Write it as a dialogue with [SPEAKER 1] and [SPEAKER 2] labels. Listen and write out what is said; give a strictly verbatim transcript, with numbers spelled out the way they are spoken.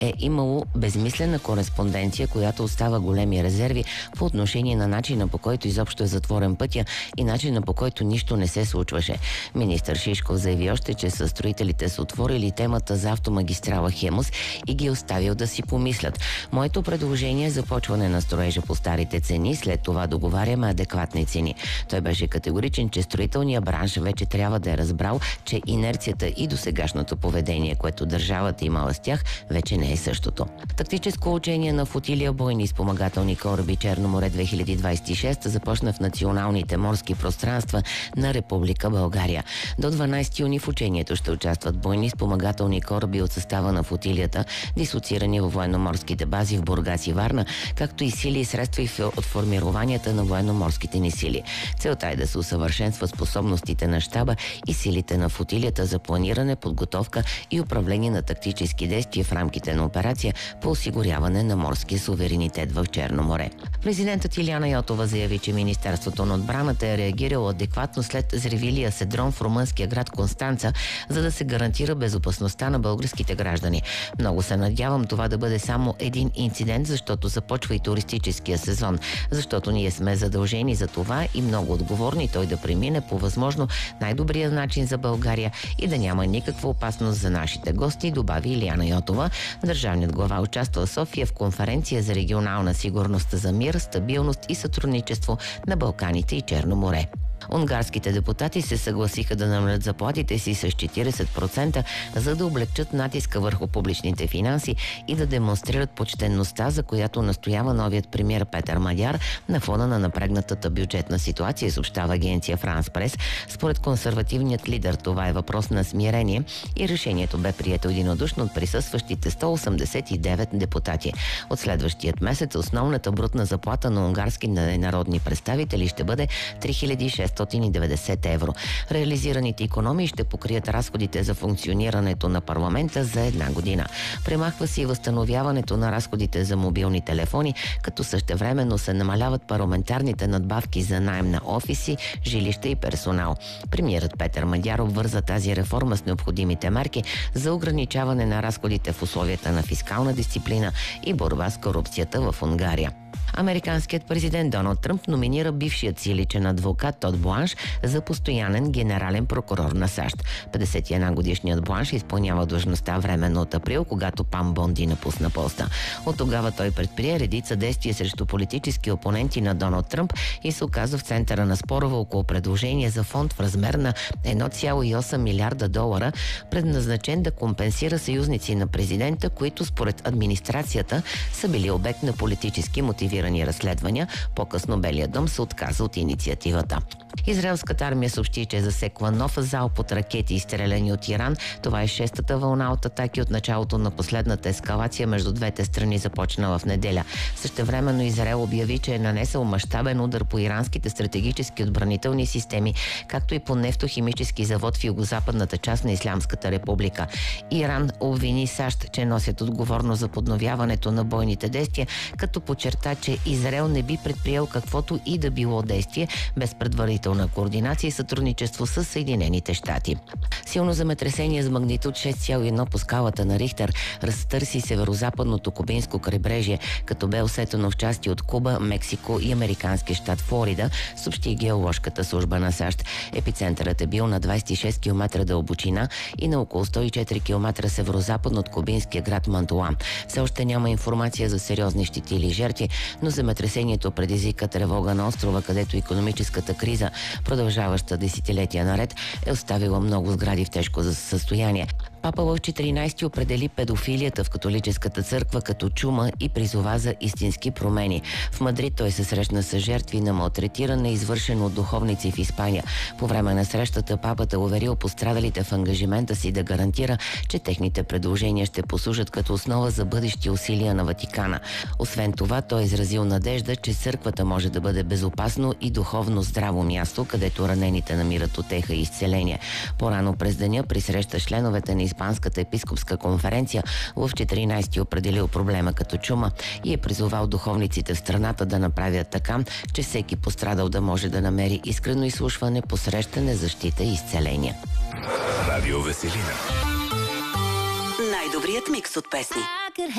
[SPEAKER 1] е имало безмислена кореспонденция, която остава големи резерви по отношение на начина, по който изобщо е затворен пътя и начина, по който нищо не се случваше. Министър Шишков заяви още, че със строителите са отворили темата за автомагистрала Хемус и ги оставил да си помислят. Моето предложение е започване на строежа по старите цени, след това договаряме адекватни цени. Той беше категоричен, че строителният бранш вече трябва да е разбрал, че инерцията и досегашното поведение, което държавата имала с тях, вече не е същото. Тактическо учение на флотилия бойни спомагателни кораби Черно море две хиляди двадесет и шеста започна в националните морски пространства на Република България. До дванадесети юни в учението ще участват бойни спомагателни кораби от състава на флотилията, дислоцирани във военноморските бази в Бургас и Варна, както и сили и средства от формированията на военноморските ни сили. Целта е да се усъвършенства способностите на щаба и силите на флотилията за планиране, подготовка и управление на тактически действия в рамките на операция по осигуряване на морския суверенитет в Черно море. Президентът Илияна Йотова заяви, че Министерството на отбраната е реагирало адекватно след взривилия се дрон в румънския град Констанца, за да се гарантира безопасността на българските граждани. Много се надявам това да бъде само един инцидент, защото започва и туристическия сезон, защото ние сме задължени за това и много отговорни той да премине по възможно най-добрия начин за България и да няма никаква опасност за нашите гости, добави Илияна Йотова. Държавният глава участва в София в конференция за регионална сигурност за мир, стабилност и сътрудничество на Балканите и Черно море. Унгарските депутати се съгласиха да намалят заплатите си с четиридесет процента, за да облегчат натиска върху публичните финанси и да демонстрират почтенността, за която настоява новият премиер Петър Мадяр на фона на напрегнатата бюджетна ситуация, съобщава агенция Франс Прес. Според консервативният лидер това е въпрос на смирение и решението бе прието единодушно от присъстващите сто осемдесет и девет депутати. От следващият месец основната брутна заплата на унгарски народни представители ще бъде три хиляди шестстотин и деветдесет евро. Реализираните икономии ще покрият разходите за функционирането на парламента за една година. Премахва се и възстановяването на разходите за мобилни телефони, като същевременно се намаляват парламентарните надбавки за наем на офиси, жилища и персонал. Премиерът Петър Мадяр обвърза тази реформа с необходимите мерки за ограничаване на разходите в условията на фискална дисциплина и борба с корупцията в Унгария. Американският президент Доналд Тръмп номинира бившият си личен адвокат Тод Бланш за постоянен генерален прокурор на САЩ. петдесет и една годишният Бланш изпълнява длъжността временно от април, когато Пам Бонди напусна поста. От тогава той предприе редица действия срещу политически опоненти на Доналд Тръмп и се оказа в центъра на спорова около предложение за фонд в размер на едно цяло и осем милиарда долара, предназначен да компенсира съюзници на президента, които според администрацията са били обект на политически мотивирани разследвания. По-късно Белият дом се отказа от инициативата. Израелската армия съобщи, че е засекла нов залп от ракети, изстреляни от Иран. Това е шестата вълна от атаки от началото на последната ескалация между двете страни, започнала в неделя. Същевременно Израел обяви, че е нанесъл мащабен удар по иранските стратегически отбранителни системи, както и по нефтохимически завод в югозападната част на Ислямската република. Иран обвини САЩ, че носят отговорност за подновяването на бойните действия, като подчерта, че Израел не би предприел каквото и да било действие без предварителна координация и сътрудничество с Съединените щати. Силно земетресение с магнитуд шест цяло и едно по скалата на Рихтер разтърси северозападното кубинско крайбрежие, като бе усетено в части от Куба, Мексико и американския щат Флорида, съобщи геоложката служба на САЩ. Епицентърът е бил на двадесет и шест километра дълбочина и на около сто и четири километра северозападно от кубинския град Мантуа. Все още няма информация за сериозни щети или жертви, но земетресението предизвика тревога на острова, където икономическата криза, продължаваща десетилетия наред, е оставила много сгради в тежко състояние. Папа Лъв четиринадесети определи педофилията в католическата църква като чума и призова за истински промени. В Мадрид той се срещна с жертви на малтретиране, извършено от духовници в Испания. По време на срещата папата уверил пострадалите в ангажимента си да гарантира, че техните предложения ще послужат като основа за бъдещи усилия на Ватикана. Освен това, той изразил надежда, че църквата може да бъде безопасно и духовно здраво място, където ранените намират утеха и изцеление. По-рано през деня при среща с членовете на Испанската епископска конференция Лъв четиринадесети определил проблема като чума и е призовал духовниците в страната да направят така, че всеки пострадал да може да намери искрено изслушване, посрещане, защита и изцеление.
[SPEAKER 2] Радио Веселина.
[SPEAKER 3] Най-добрият микс от песни.